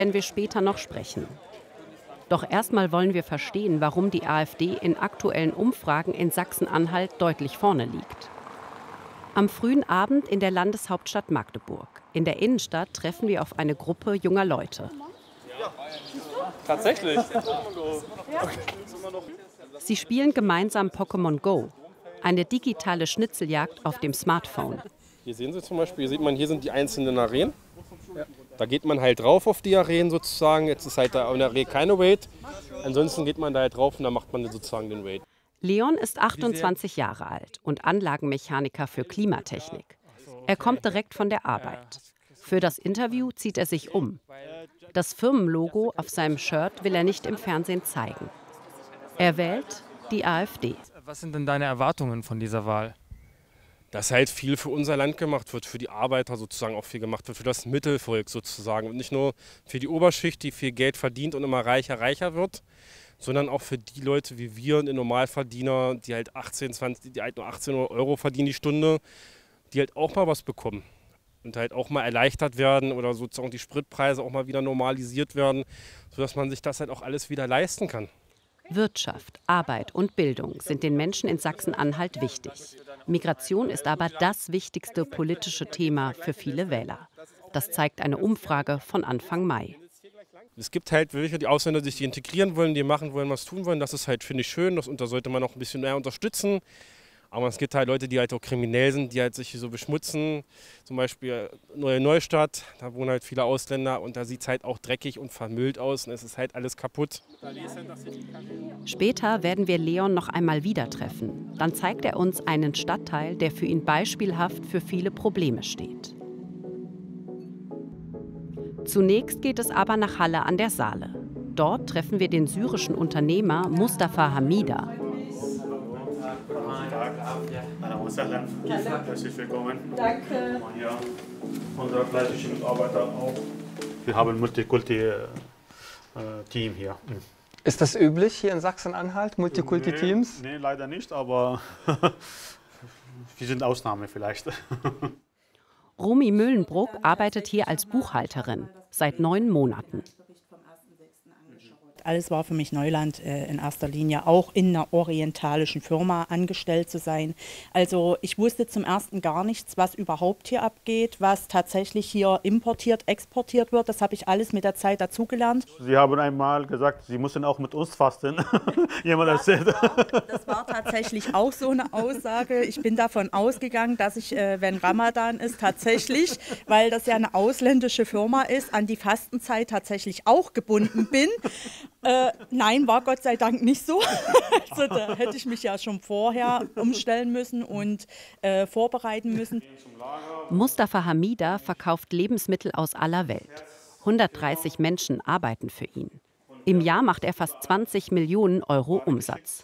werden wir später noch sprechen. Doch erstmal wollen wir verstehen, warum die AfD in aktuellen Umfragen in Sachsen-Anhalt deutlich vorne liegt. Am frühen Abend in der Landeshauptstadt Magdeburg. In der Innenstadt treffen wir auf eine Gruppe junger Leute. Tatsächlich. Sie spielen gemeinsam Pokémon Go, eine digitale Schnitzeljagd auf dem Smartphone. Hier sehen Sie zum Beispiel, hier sieht man, hier sind die einzelnen Arenen. Da geht man halt drauf auf die Arenen sozusagen. Jetzt ist halt da in der Arena keine Raid. Ansonsten geht man da halt drauf und dann macht man sozusagen den Raid. Leon ist 28 Jahre alt und Anlagenmechaniker für Klimatechnik. Er kommt direkt von der Arbeit. Für das Interview zieht er sich um. Das Firmenlogo auf seinem Shirt will er nicht im Fernsehen zeigen. Er wählt die AfD. Was sind denn deine Erwartungen von dieser Wahl? Dass halt viel für unser Land gemacht wird, für die Arbeiter sozusagen auch viel gemacht wird, für das Mittelvolk sozusagen. Und nicht nur für die Oberschicht, die viel Geld verdient und immer reicher wird, sondern auch für die Leute wie wir, den Normalverdiener, die halt 18, 20, die halt nur 18 Euro verdienen die Stunde, die halt auch mal was bekommen. Und halt auch mal erleichtert werden oder sozusagen die Spritpreise auch mal wieder normalisiert werden, sodass man sich das halt auch alles wieder leisten kann. Wirtschaft, Arbeit und Bildung sind den Menschen in Sachsen-Anhalt wichtig. Migration ist aber das wichtigste politische Thema für viele Wähler. Das zeigt eine Umfrage von Anfang Mai. Es gibt halt welche, die Ausländer, die sich integrieren wollen, die machen wollen, was tun wollen. Das ist halt, finde ich, schön. Da sollte man auch ein bisschen mehr unterstützen. Aber es gibt halt Leute, die halt auch kriminell sind, die halt sich so beschmutzen. Zum Beispiel Neue Neustadt, da wohnen halt viele Ausländer und da sieht es halt auch dreckig und vermüllt aus und es ist halt alles kaputt. Später werden wir Leon noch einmal wieder treffen. Dann zeigt er uns einen Stadtteil, der für ihn beispielhaft für viele Probleme steht. Zunächst geht es aber nach Halle an der Saale. Dort treffen wir den syrischen Unternehmer Mustafa Hamida. Herzlich willkommen. Danke. Ja, unsere fleißigen Mitarbeiter auch. Wir haben ein Multikulti-Team hier. Ist das üblich hier in Sachsen-Anhalt, Multikulti-Teams? Nee, leider nicht, aber wir sind Ausnahme vielleicht. Romy Müllenbruck arbeitet hier als Buchhalterin seit 9 Monaten. Alles war für mich Neuland, in erster Linie auch in einer orientalischen Firma angestellt zu sein. Also ich wusste zum Ersten gar nichts, was überhaupt hier abgeht, was tatsächlich hier importiert, exportiert wird. Das habe ich alles mit der Zeit dazugelernt. Sie haben einmal gesagt, Sie müssen auch mit uns fasten. Jemand erzählt. Das war tatsächlich auch so eine Aussage. Ich bin davon ausgegangen, dass ich, wenn Ramadan ist, tatsächlich, weil das ja eine ausländische Firma ist, an die Fastenzeit tatsächlich auch gebunden bin. Nein, war Gott sei Dank nicht so. Also, da hätte ich mich ja schon vorher umstellen müssen und vorbereiten müssen. Mustafa Hamida verkauft Lebensmittel aus aller Welt. 130 Menschen arbeiten für ihn. Im Jahr macht er fast 20 Millionen Euro Umsatz.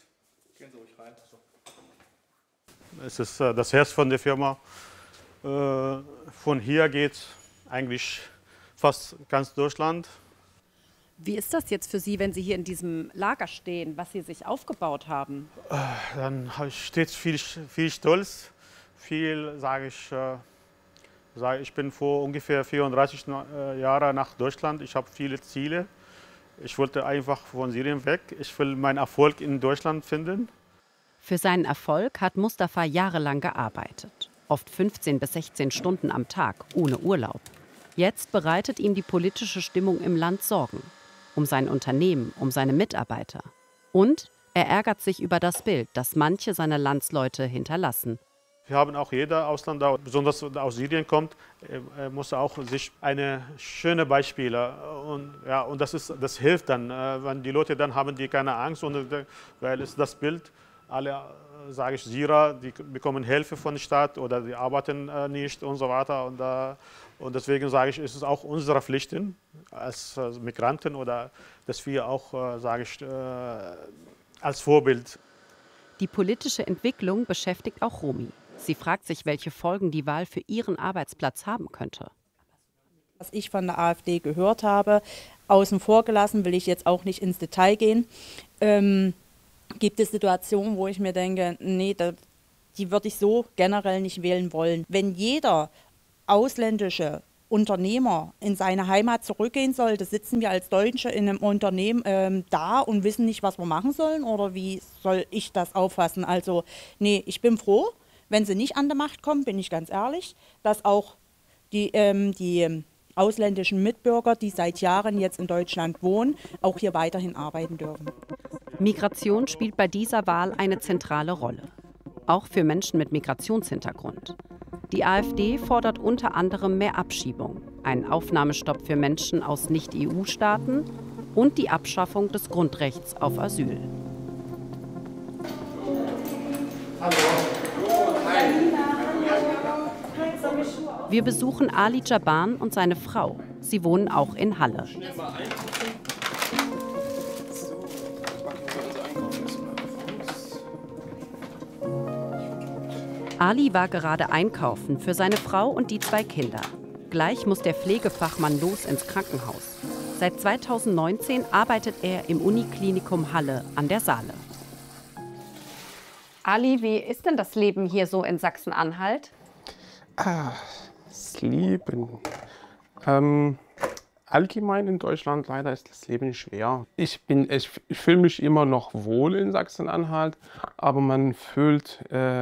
Es ist das Herz von der Firma. Von hier geht eigentlich fast ganz Deutschland. Wie ist das jetzt für Sie, wenn Sie hier in diesem Lager stehen, was Sie sich aufgebaut haben? Dann steht viel Stolz, viel sage ich bin vor ungefähr 34 Jahren nach Deutschland. Ich habe viele Ziele. Ich wollte einfach von Syrien weg. Ich will meinen Erfolg in Deutschland finden. Für seinen Erfolg hat Mustafa jahrelang gearbeitet. Oft 15 bis 16 Stunden am Tag, ohne Urlaub. Jetzt bereitet ihm die politische Stimmung im Land Sorgen. Um sein Unternehmen, um seine Mitarbeiter. Und er ärgert sich über das Bild, das manche seiner Landsleute hinterlassen. Wir haben auch jeder Ausländer, besonders aus Syrien kommt, muss auch sich eine schöne Beispiele und das hilft dann, wenn die Leute dann haben die keine Angst weil es das Bild alle sage ich Syrer, die bekommen Hilfe von der Stadt oder die arbeiten nicht und so weiter und deswegen sage ich, ist es auch unsere Pflicht als Migranten oder dass wir auch sage ich als Vorbild. Die politische Entwicklung beschäftigt auch Romy. Sie fragt sich, welche Folgen die Wahl für ihren Arbeitsplatz haben könnte. Was ich von der AfD gehört habe, außen vor gelassen, will ich jetzt auch nicht ins Detail gehen, gibt es Situationen, wo ich mir denke, nee, die würde ich so generell nicht wählen wollen. Wenn jeder ausländische Unternehmer in seine Heimat zurückgehen sollte, sitzen wir als Deutsche in einem Unternehmen da und wissen nicht, was wir machen sollen? Oder wie soll ich das auffassen? Also, nee, ich bin froh, wenn sie nicht an die Macht kommen, bin ich ganz ehrlich, dass auch die ausländischen Mitbürger, die seit Jahren jetzt in Deutschland wohnen, auch hier weiterhin arbeiten dürfen. Migration spielt bei dieser Wahl eine zentrale Rolle. Auch für Menschen mit Migrationshintergrund. Die AfD fordert unter anderem mehr Abschiebung, einen Aufnahmestopp für Menschen aus Nicht-EU-Staaten und die Abschaffung des Grundrechts auf Asyl. Wir besuchen Ali Jaban und seine Frau. Sie wohnen auch in Halle. Ali war gerade einkaufen für seine Frau und die 2 Kinder. Gleich muss der Pflegefachmann los ins Krankenhaus. Seit 2019 arbeitet er im Uniklinikum Halle an der Saale. Ali, wie ist denn das Leben hier so in Sachsen-Anhalt? Das Leben. Allgemein in Deutschland leider ist das Leben schwer. Ich fühle mich immer noch wohl in Sachsen-Anhalt, aber man fühlt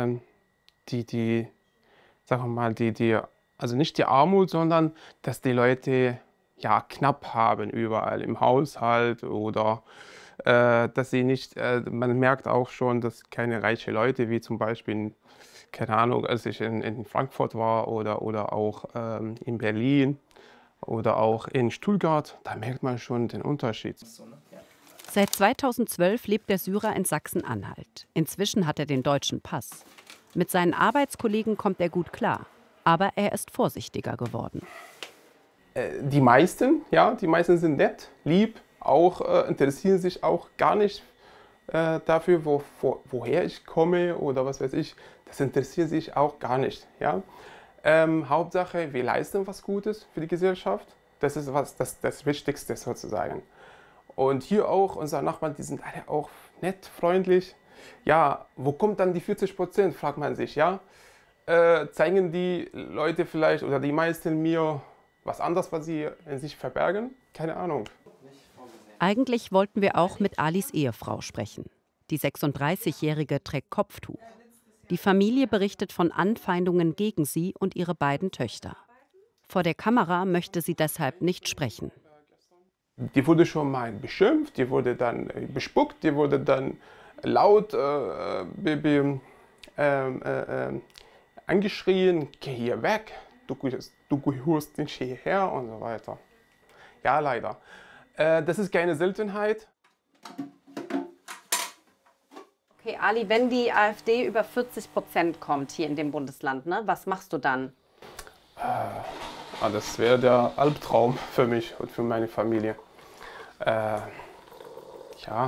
also nicht die Armut, sondern dass die Leute ja knapp haben überall im Haushalt oder dass sie nicht, man merkt auch schon, dass keine reichen Leute, wie zum Beispiel, keine Ahnung, als ich in Frankfurt war oder auch in Berlin oder auch in Stuttgart, da merkt man schon den Unterschied. Seit 2012 lebt der Syrer in Sachsen-Anhalt. Inzwischen hat er den deutschen Pass. Mit seinen Arbeitskollegen kommt er gut klar, aber er ist vorsichtiger geworden. Die meisten sind nett, lieb, auch interessieren sich auch gar nicht dafür, woher ich komme oder was weiß ich. Das interessiert sich auch gar nicht. Ja? Hauptsache, wir leisten was Gutes für die Gesellschaft. Das ist das Wichtigste sozusagen. Und hier auch, unsere Nachbarn, die sind alle auch nett, freundlich. Ja, wo kommt dann die 40%, fragt man sich, ja? Zeigen die Leute vielleicht oder die meisten mir was anderes, was sie in sich verbergen? Keine Ahnung. Eigentlich wollten wir auch mit Alis Ehefrau sprechen. Die 36-Jährige trägt Kopftuch. Die Familie berichtet von Anfeindungen gegen sie und ihre beiden Töchter. Vor der Kamera möchte sie deshalb nicht sprechen. Die wurde schon mal beschimpft, die wurde dann bespuckt, die wurde dann laut angeschrien, geh hier weg, du gehörst nicht hierher und so weiter. Ja, leider. Das ist keine Seltenheit. Okay, Ali, wenn die AfD über 40% kommt hier in dem Bundesland, ne, was machst du dann? Das wäre der Albtraum für mich und für meine Familie. Ja,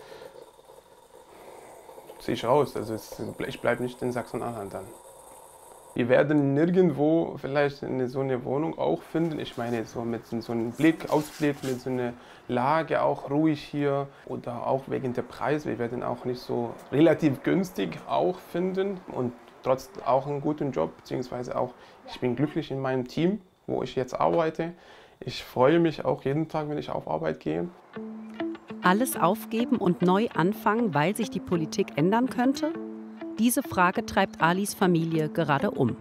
ziehe ich raus. Also ich bleibe nicht in Sachsen-Anhalt dann. Wir werden nirgendwo vielleicht so eine Wohnung auch finden. Ich meine, so mit so einem Ausblick, mit so einer Lage auch ruhig hier oder auch wegen der Preise. Wir werden auch nicht so relativ günstig auch finden und trotzdem auch einen guten Job, beziehungsweise auch, ich bin glücklich in meinem Team, wo ich jetzt arbeite. Ich freue mich auch jeden Tag, wenn ich auf Arbeit gehe. Alles aufgeben und neu anfangen, weil sich die Politik ändern könnte? Diese Frage treibt Alis Familie gerade um.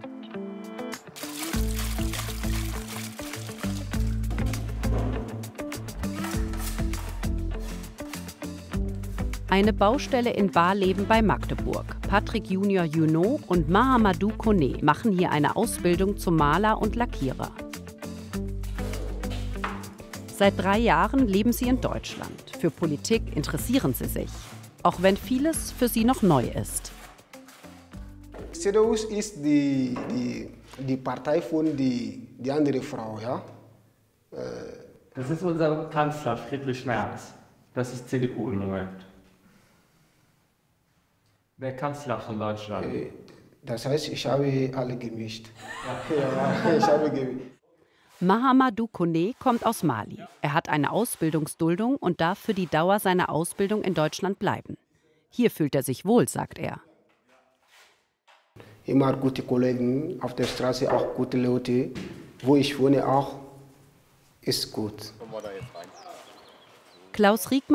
Eine Baustelle in Barleben bei Magdeburg. Patrick Junior Junot und Mahamadou Kone machen hier eine Ausbildung zum Maler und Lackierer. Seit 3 Jahren leben sie in Deutschland. Für Politik interessieren sie sich, auch wenn vieles für sie noch neu ist. CDU ist die Partei von die andere Frau, ja? Das ist unser Kanzler Friedrich Merz. Das ist CDU im Moment. Der Kanzler von Deutschland. Das heißt, ich habe alle gemischt. Ja, ich habe gemischt. Mahamadou Kone kommt aus Mali. Er hat eine Ausbildungsduldung und darf für die Dauer seiner Ausbildung in Deutschland bleiben. Hier fühlt er sich wohl, sagt er. Immer gute Kollegen auf der Straße, auch gute Leute. wo ich wohne auch, ist gut. Klaus Rieckmann